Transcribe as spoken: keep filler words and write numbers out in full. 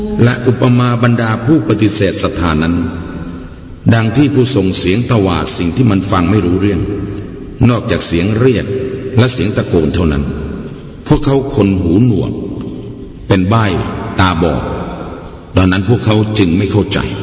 และอุปมาบรรดาผู้ปฏิเสธศรัทธานั้นดังที่ผู้ส่งเสียงตวาดสิ่งที่มันฟังไม่รู้เรื่องนอกจากเสียงเรียกและเสียงตะโกนเท่านั้นพวกเขาคนหูหนวกเป็นใบ้ตาบอดดังนั้นพวกเขาจึงไม่เข้าใจ